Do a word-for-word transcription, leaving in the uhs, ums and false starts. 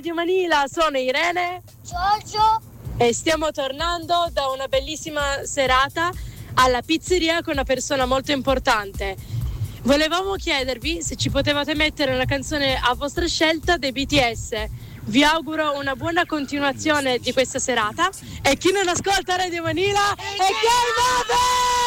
Radio Manila, sono Irene, Giorgio e stiamo tornando da una bellissima serata alla pizzeria con una persona molto importante. Volevamo chiedervi se ci potevate mettere una canzone a vostra scelta dei B T S. Vi auguro una buona continuazione di questa serata e chi non ascolta Radio Manila è Game Over!